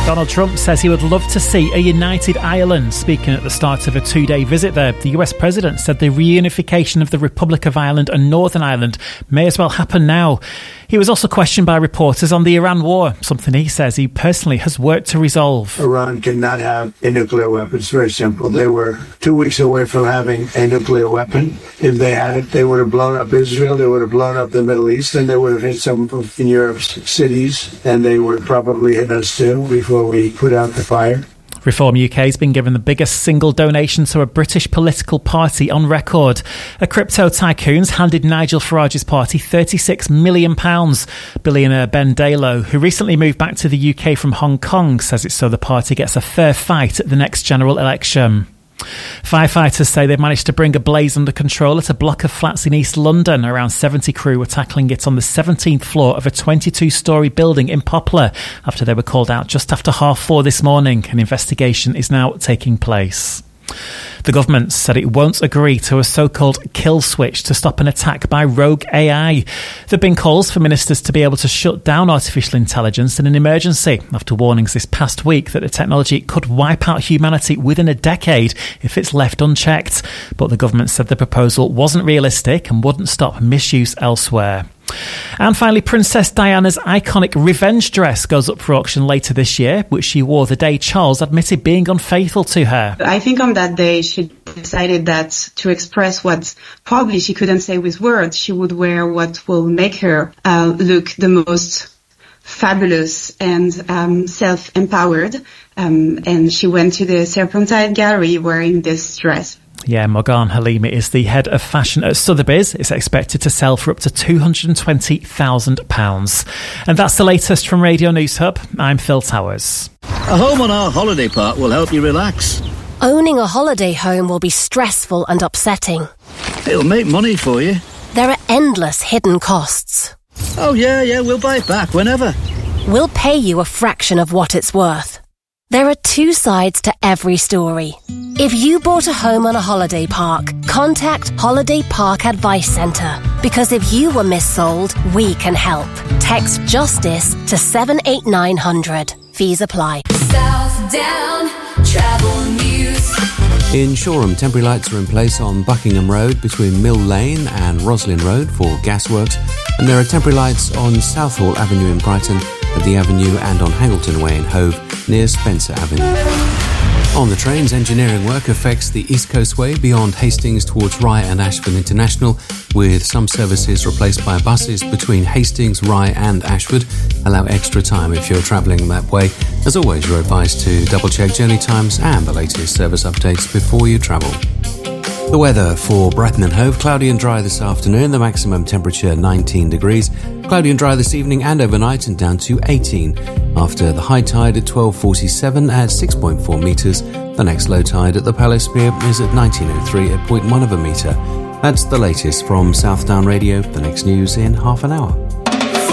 Donald Trump says he would love to see a united Ireland. Speaking at the start of a 2-day visit there, the US president said the reunification of the Republic of Ireland and Northern Ireland may as well happen now. He was also questioned by reporters on the Iran war, something he says he personally has worked to resolve. Iran cannot have a nuclear weapon. It's very simple. They were 2 weeks away from having a nuclear weapon. If they had it, they would have blown up Israel, they would have blown up the Middle East, and they would have hit some of Europe's cities, and they would probably hit us too before we put out the fire. Reform UK has been given the biggest single donation to a British political party on record. A crypto tycoon's handed Nigel Farage's party £36 million. Billionaire Ben Dalo, who recently moved back to the UK from Hong Kong, says it's so the party gets a fair fight at the next general election. Firefighters say they've managed to bring a blaze under control at a block of flats in East London. Around 70 crew were tackling it on the 17th floor of a 22-storey building in Poplar after they were called out just after 4:30 this morning. An investigation is now taking place. The government said it won't agree to a so-called kill switch to stop an attack by rogue AI. There have been calls for ministers to be able to shut down artificial intelligence in an emergency after warnings this past week that the technology could wipe out humanity within a decade if it's left unchecked. But the government said the proposal wasn't realistic and wouldn't stop misuse elsewhere. And finally, Princess Diana's iconic revenge dress goes up for auction later this year, which she wore the day Charles admitted being unfaithful to her. I think on that day she decided that to express what probably she couldn't say with words, she would wear what will make her look the most fabulous and self-empowered. And she went to the Serpentine Gallery wearing this dress. Yeah, Morgan Halimi is the head of fashion at Sotheby's. It's expected to sell for up to £220,000. And that's the latest from Radio News Hub. I'm Phil Towers. A home on our holiday park will help you relax. Owning a holiday home will be stressful and upsetting. It'll make money for you. There are endless hidden costs. Oh, yeah, we'll buy it back whenever. We'll pay you a fraction of what it's worth. There are two sides to every story. If you bought a home on a holiday park, contact Holiday Park Advice Centre. Because if you were missold, we can help. Text JUSTICE to 78900. Fees apply. South Down Travel News. In Shoreham, temporary lights are in place on Buckingham Road between Mill Lane and Roslyn Road for gasworks, and there are temporary lights on Southall Avenue in Brighton, at the Avenue and on Hangleton Way in Hove near Spencer Avenue. On the trains, engineering work affects the East Coast Way beyond Hastings towards Rye and Ashford International, with some services replaced by buses between Hastings, Rye and Ashford. Allow extra time if you're travelling that way. As always, you're advised to double-check journey times and the latest service updates before you travel. The weather for Brighton and Hove: cloudy and dry this afternoon, the maximum temperature 19 degrees. Cloudy and dry this evening and overnight and down to 18. After the high tide at 12:47 at 6.4 metres, the next low tide at the Palace Pier is at 19:03 at 0.1 of a metre. That's the latest from South Down Radio. The next news in half an hour.